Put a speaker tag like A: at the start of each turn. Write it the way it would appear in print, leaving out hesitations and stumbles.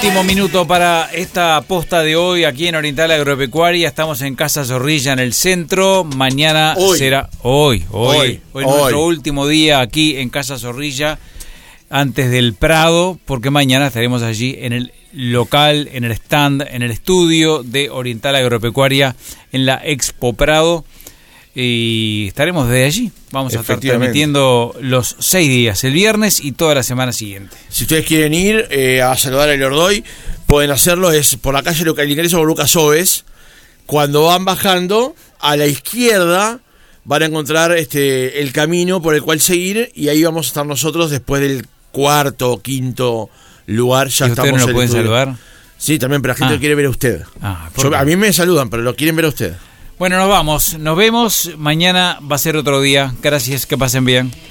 A: Último minuto para esta posta de hoy aquí en Oriental Agropecuaria. Estamos en Casa Zorrilla, en el centro. Mañana será hoy nuestro último día aquí en Casa Zorrilla, antes del Prado, porque mañana estaremos allí en el local, en el stand, en el estudio de Oriental Agropecuaria, en la Expo Prado. Y estaremos desde allí. Vamos a estar transmitiendo los 6 días, el viernes y toda la semana siguiente.
B: Si ustedes quieren ir a saludar a El Ordoy, pueden hacerlo, es por la calle Local Ingreso por Lucas Oves. Cuando van bajando, a la izquierda van a encontrar el camino por el cual seguir, y ahí vamos a estar nosotros después del cuarto o quinto lugar. Ya
A: ¿Y
B: estamos.
A: ustedes no lo pueden saludar?
B: Sí, también, pero la gente lo quiere ver a usted. A mí me saludan, pero lo quieren ver a usted.
A: Bueno, nos vemos. Nos vemos. Mañana va a ser otro día. Gracias, que pasen bien.